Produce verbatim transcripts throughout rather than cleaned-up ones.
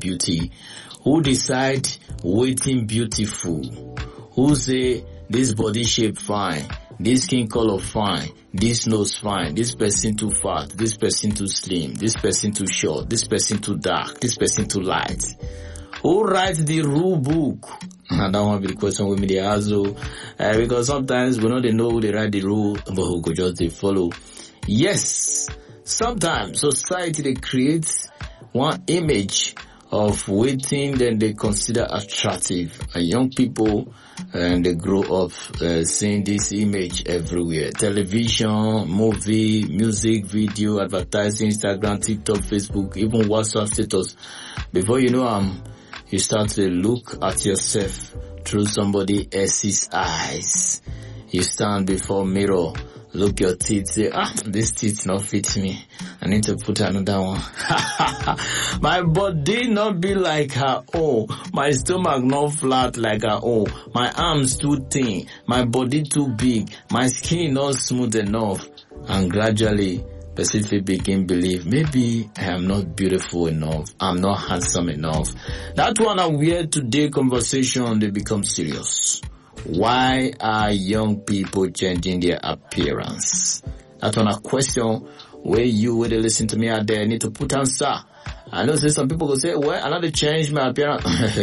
beauty? Who decide waiting beautiful? Who say this body shape fine, this skin color fine, this nose fine, this person too fat, this person too slim, this person too short, this person too dark, this person too light? Who writes the rule book? And that one be the question with me they ask, uh, because sometimes we know they know they write the rule, but who could just they follow. Yes, sometimes society they create one image of waiting then they consider attractive, and young people and they grow up uh, seeing this image everywhere. Television, movie, music, video, advertising, Instagram, TikTok, Facebook, even WhatsApp status. Before you know um you start to look at yourself through somebody else's eyes. You stand before mirror, look your teeth, say, ah, this teeth not fit me. I need to put another one. My body not be like her own. My stomach not flat like her own. My arms too thin. My body too big. My skin not smooth enough. And gradually, Pacific begin believe maybe I am not beautiful enough. I'm not handsome enough. That one are weird today conversation, they become serious. Why are young people changing their appearance? That one a question where you, where they listen to me out there, need to put answer. I know say some people will say, well, I need to change my appearance.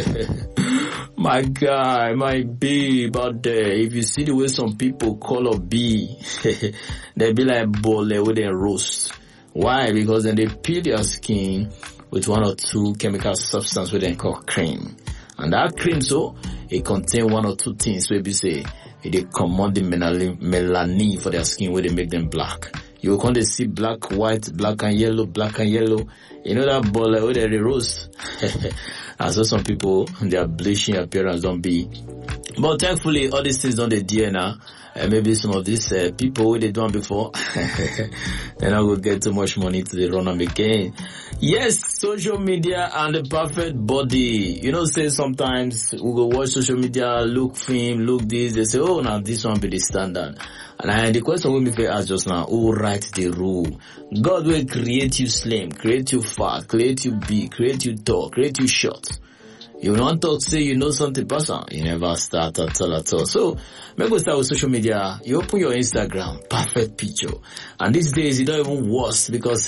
My guy, my babe out there, if you see the way some people color B, they be like bole with their roast. Why? Because then they peel their skin with one or two chemical substance with they call cream. And that cream, so, it contain one or two things where we say, they command the melanin, melanin for their skin where they make them black. You can see black, white, black and yellow, black and yellow. You know that ball where they roast. And so some people, their bleaching appearance don't be. But thankfully, all these things don't they dear now. And maybe some of these uh, people who they done before, they're not going to get too much money to the run them again. Yes, social media and the perfect body. You know, say sometimes we go watch social media, look film, look this. They say, oh, now this one be the standard. And I, the question will be asked just now, who write the rule? God will create you slim, create you fat, create you big, create you tall, create you short. You don't talk, say you know something person. You never start at all at all. So, maybe we start with social media. You open your Instagram, perfect picture. And these days, it don't even worse because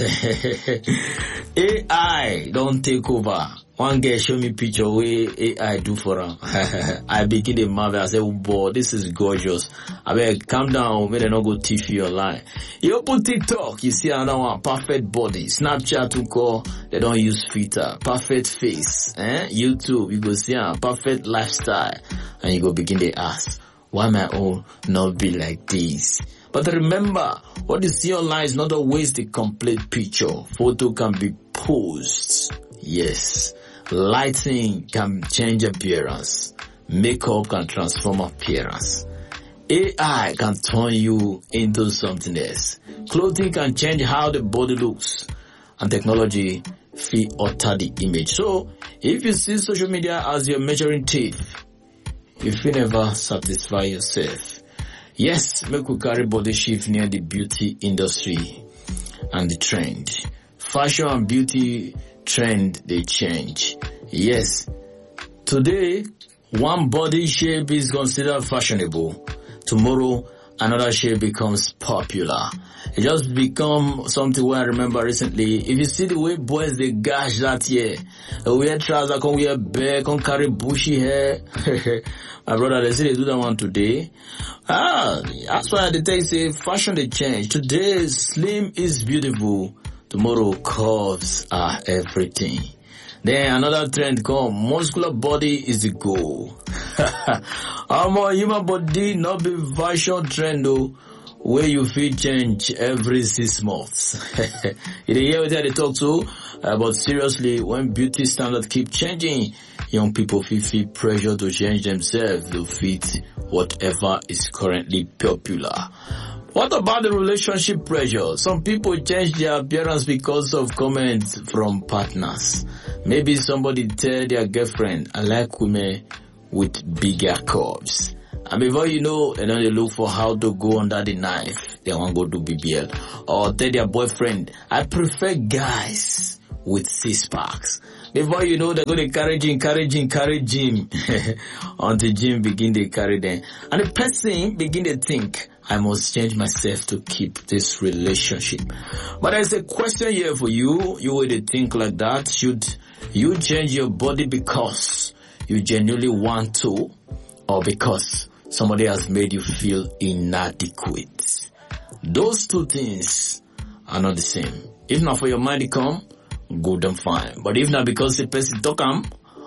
A I don't take over. One guy show me picture where A I do for him. I begin to marvel. I say, oh boy, this is gorgeous. I mean, calm down. May they not go T V online. You open TikTok, you see another one, perfect body. Snapchat to call, they don't use filter. Perfect face. Eh? YouTube, you go see a perfect lifestyle. And you go begin to ask, why my own not be like this? But remember, what you see online is not always the complete picture. Photo can be posed. Yes. Lighting can change appearance. Makeup can transform appearance. A I can turn you into something else. Clothing can change how the body looks. And technology will alter the image. So, if you see social media as your measuring tape, you will never satisfy yourself. Yes, make we carry body shift near the beauty industry and the trend. Fashion and beauty trend, they change. Yes, today, one body shape is considered fashionable. Tomorrow, another shape becomes popular. It just become something where I remember recently. If you see the way boys, they gash that year. They wear trousers, can wear bear, can carry bushy hair. My brother, they say they do that one today. Ah, that's why they tell you, say, fashion they change. Today, slim is beautiful. Tomorrow, curves are everything. Then another trend come, muscular body is the goal. Our human body not be fashion trend though, where you feel change every six months. You hear what they talk to? Uh, but seriously, when beauty standards keep changing, young people feel, feel pressure to change themselves to fit whatever is currently popular. What about the relationship pressure? Some people change their appearance because of comments from partners. Maybe somebody tell their girlfriend, I like women with bigger curves. And before you know, and then they look for how to go under the knife. They want to go to B B L. Or tell their boyfriend, I prefer guys with six packs. Before you know, they're going to carry Jim, carry Jim, carry Jim. Until Jim begin to carry them. And the person begin to think, I must change myself to keep this relationship. But there's a question here for you. You will think like that. Should you change your body because you genuinely want to, or because somebody has made you feel inadequate? Those two things are not the same. If not for your mind to come, good and fine. But if not because the person talk am,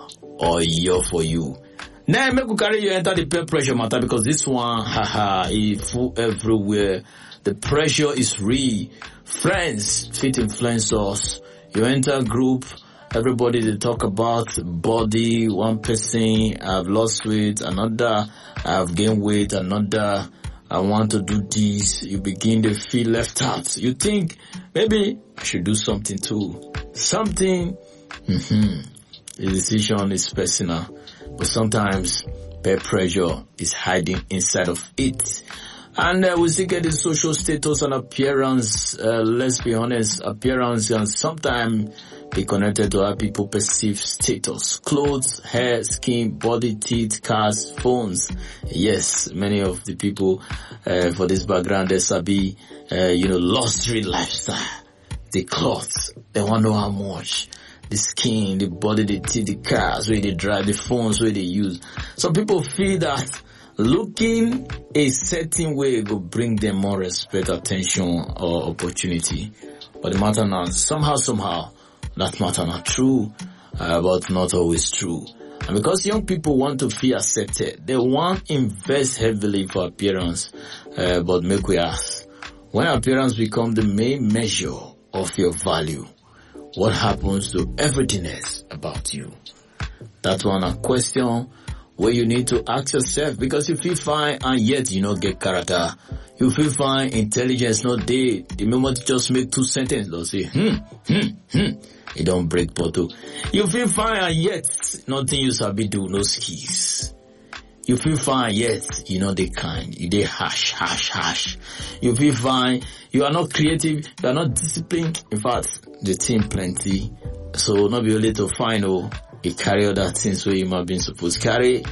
or you're for you. Now make you carry you enter the peer pressure matter, because this one, haha, is full everywhere. The pressure is real. Friends fit influence us. You enter a group, everybody they talk about body. One person, I've lost weight, another, I've gained weight, another, I want to do this. You begin to feel left out. You think, maybe I should do something too. Something, mm-hmm. The decision is personal. But sometimes peer pressure is hiding inside of it. And uh, we still get the social status and appearance. Uh, let's be honest, appearance and sometimes be connected to how people perceive status. Clothes, hair, skin, body, teeth, cars, phones. Yes, many of the people uh, for this background, they sabi, uh, you know, luxury lifestyle. The clothes, they want to know how much. The skin, the body, the teeth, the cars, where they drive, the phones, where they use. Some people feel that looking a certain way will bring them more respect, attention, or opportunity. But the matter now, somehow, somehow, that matter not true, uh, but not always true. And because young people want to feel accepted, they want to invest heavily for appearance. Uh, but make we ask, when appearance becomes the main measure of your value, what happens to everything else about you? That one a question where you need to ask yourself, because you feel fine and yet you not get character. You feel fine, intelligence not there. The moment you just make two sentences, they'll say, hmm, hmm, hmm. It don't break bottle. You feel fine and yet nothing you sabi do, no skills. You feel fine yet you know they kind. You they hash, hash, hash. You feel fine. You are not creative. You are not disciplined. In fact, the team plenty. So not be able to find oh, you carry all that things where you might be supposed to carry.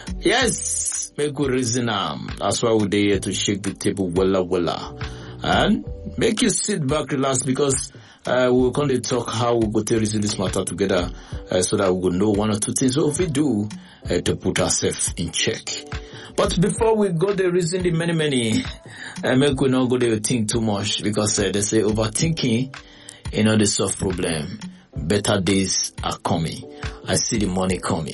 Yes, make good reason. Um, that's why we're there to shake the table wella wella. And make you sit back, relax, because uh, we're going to talk how we go to reason this matter together, uh, so that we will know one or two things. So if we do, uh, to put ourselves in check. But before we go there, reason the many, many, uh, make we not go there think too much, because uh, they say overthinking, you know, the solve problem. Better days are coming. I see the money coming.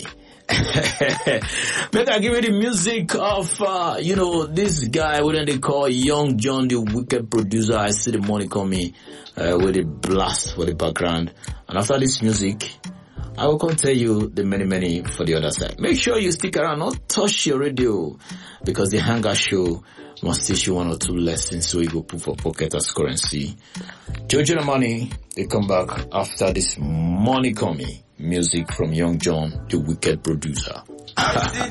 Make I give you the music of, uh, you know, this guy, what they call Young John, the wicked producer. I see the money coming, uh, with a blast for the background. And after this music, I will come tell you the many, many for the other side. Make sure you stick around, not touch your radio, because the Hangar Show must teach you one or two lessons so you go put for pocket as currency. Jojo the Money, they come back after this money coming. Music from Young John, the wicked producer.